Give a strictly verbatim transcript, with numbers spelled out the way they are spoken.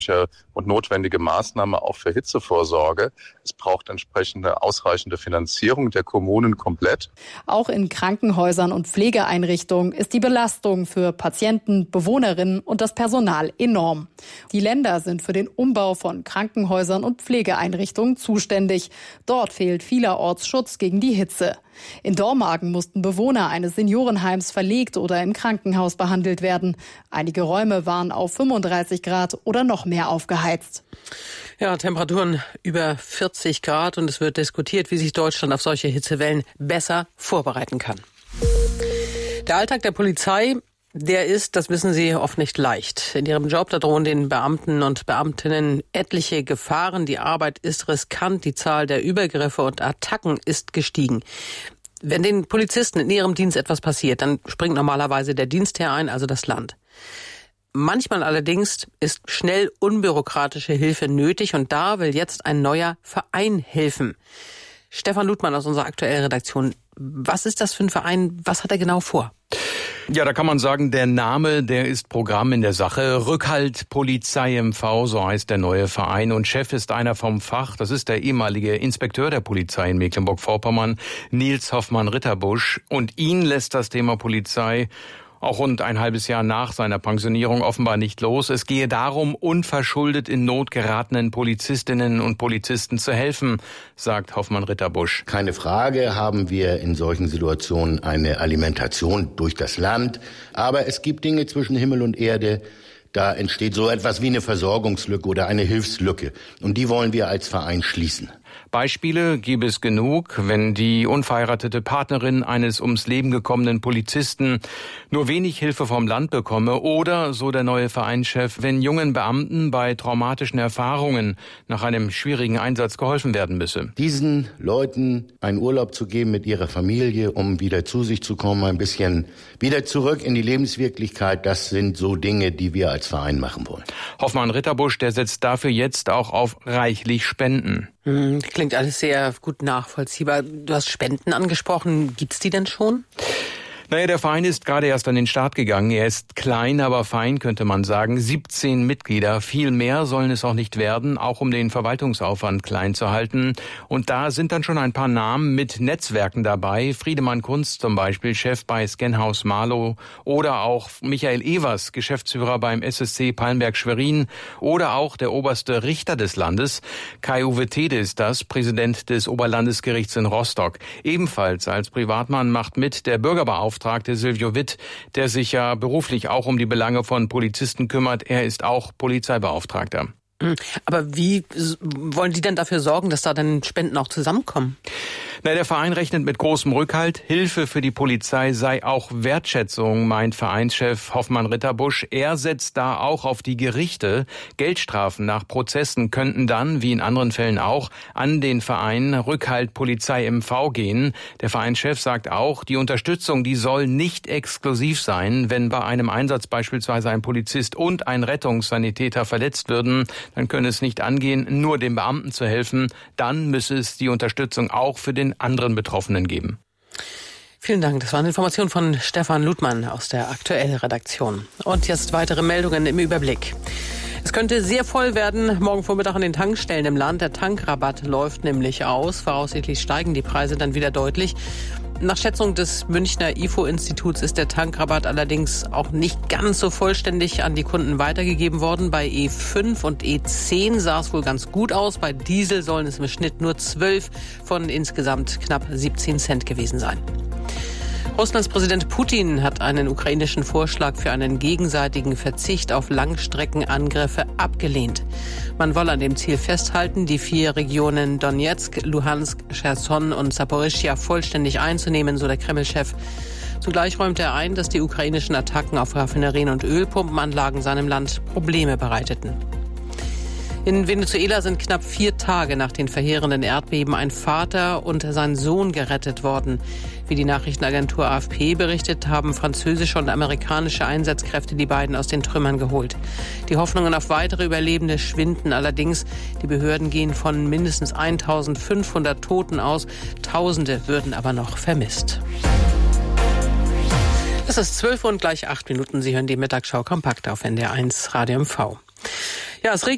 und notwendige Maßnahme auch für Hitzevorsorge. Es braucht entsprechende ausreichende Finanzierung der Kommunen komplett. Auch in Krankenhäusern und Pflegeeinrichtungen ist die Belastung für Patienten, Bewohnerinnen und das Personal enorm. Die Länder sind für den Umbau von Krankenhäusern und Pflegeeinrichtungen zuständig. Dort fehlt vielerorts Schutz gegen die Hitze. In Dormagen mussten Bewohner eines Seniorenheims verlegt oder im Krankenhaus behandelt werden. Einige Räume waren auf fünfunddreißig Grad oder noch mehr aufgeheizt. Ja, Temperaturen über vierzig Grad und es wird diskutiert, wie sich Deutschland auf solche Hitzewellen besser vorbereiten kann. Der Alltag der Polizei, der ist, das wissen Sie, oft nicht leicht. In ihrem Job, da drohen den Beamten und Beamtinnen etliche Gefahren. Die Arbeit ist riskant, die Zahl der Übergriffe und Attacken ist gestiegen. Wenn den Polizisten in ihrem Dienst etwas passiert, dann springt normalerweise der Dienstherr ein, also das Land. Manchmal allerdings ist schnell unbürokratische Hilfe nötig und da will jetzt ein neuer Verein helfen. Stefan Ludmann aus unserer aktuellen Redaktion. Was ist das für ein Verein? Was hat er genau vor? Ja, da kann man sagen, der Name, der ist Programm in der Sache. Rückhalt Polizei M V, so heißt der neue Verein. Und Chef ist einer vom Fach. Das ist der ehemalige Inspekteur der Polizei in Mecklenburg-Vorpommern, Nils Hoffmann-Ritterbusch. Und ihn lässt das Thema Polizei auch rund ein halbes Jahr nach seiner Pensionierung offenbar nicht los. Es gehe darum, unverschuldet in Not geratenen Polizistinnen und Polizisten zu helfen, sagt Hoffmann-Ritterbusch. Keine Frage haben wir in solchen Situationen eine Alimentation durch das Land. Aber es gibt Dinge zwischen Himmel und Erde, da entsteht so etwas wie eine Versorgungslücke oder eine Hilfslücke. Und die wollen wir als Verein schließen. Beispiele gäbe es genug, wenn die unverheiratete Partnerin eines ums Leben gekommenen Polizisten nur wenig Hilfe vom Land bekomme oder, so der neue Vereinschef, wenn jungen Beamten bei traumatischen Erfahrungen nach einem schwierigen Einsatz geholfen werden müsse. Diesen Leuten einen Urlaub zu geben mit ihrer Familie, um wieder zu sich zu kommen, ein bisschen wieder zurück in die Lebenswirklichkeit, das sind so Dinge, die wir als Verein machen wollen. Hoffmann-Ritterbusch, der setzt dafür jetzt auch auf reichlich Spenden. Klingt alles sehr gut nachvollziehbar. Du hast Spenden angesprochen. Gibt's die denn schon? Naja, der Verein ist gerade erst an den Start gegangen. Er ist klein, aber fein, könnte man sagen. siebzehn Mitglieder. Viel mehr sollen es auch nicht werden, auch um den Verwaltungsaufwand klein zu halten. Und da sind dann schon ein paar Namen mit Netzwerken dabei. Friedemann Kunst zum Beispiel, Chef bei Scanhaus Marlow. Oder auch Michael Evers, Geschäftsführer beim S S C Palmberg-Schwerin. Oder auch der oberste Richter des Landes. Kai-Uwe Tede ist das, Präsident des Oberlandesgerichts in Rostock. Ebenfalls als Privatmann macht mit der Bürgerbeauftragte Silvio Witt, der sich ja beruflich auch um die Belange von Polizisten kümmert. Er ist auch Polizeibeauftragter. Aber wie wollen die denn dafür sorgen, dass da dann Spenden auch zusammenkommen? Na, der Verein rechnet mit großem Rückhalt. Hilfe für die Polizei sei auch Wertschätzung, meint Vereinschef Hoffmann-Ritterbusch. Er setzt da auch auf die Gerichte. Geldstrafen nach Prozessen könnten dann, wie in anderen Fällen auch, an den Verein Rückhalt Polizei M V gehen. Der Vereinschef sagt auch, die Unterstützung, die soll nicht exklusiv sein. Wenn bei einem Einsatz beispielsweise ein Polizist und ein Rettungssanitäter verletzt würden, dann könne es nicht angehen, nur dem Beamten zu helfen. Dann müsse es die Unterstützung auch für den anderen Betroffenen geben. Vielen Dank. Das waren Informationen von Stefan Ludmann aus der aktuellen Redaktion. Und jetzt weitere Meldungen im Überblick. Es könnte sehr voll werden morgen Vormittag an den Tankstellen im Land. Der Tankrabatt läuft nämlich aus. Voraussichtlich steigen die Preise dann wieder deutlich. Nach Schätzung des Münchner I F O-Instituts ist der Tankrabatt allerdings auch nicht ganz so vollständig an die Kunden weitergegeben worden. Bei E fünf und E zehn sah es wohl ganz gut aus. Bei Diesel sollen es im Schnitt nur zwölf von insgesamt knapp siebzehn Cent gewesen sein. Russlands Präsident Putin hat einen ukrainischen Vorschlag für einen gegenseitigen Verzicht auf Langstreckenangriffe abgelehnt. Man wolle an dem Ziel festhalten, die vier Regionen Donetsk, Luhansk, Cherson und Saporischschja vollständig einzunehmen, so der Kreml-Chef. Zugleich räumte er ein, dass die ukrainischen Attacken auf Raffinerien und Ölpumpenanlagen seinem Land Probleme bereiteten. In Venezuela sind knapp vier Tage nach den verheerenden Erdbeben ein Vater und sein Sohn gerettet worden. Wie die Nachrichtenagentur A F P berichtet, haben französische und amerikanische Einsatzkräfte die beiden aus den Trümmern geholt. Die Hoffnungen auf weitere Überlebende schwinden allerdings. Die Behörden gehen von mindestens eintausendfünfhundert Toten aus. Tausende würden aber noch vermisst. Es ist zwölf Uhr und gleich acht Minuten. Sie hören die Mittagsschau kompakt auf N D R eins Radio M V. Ja, es regnet.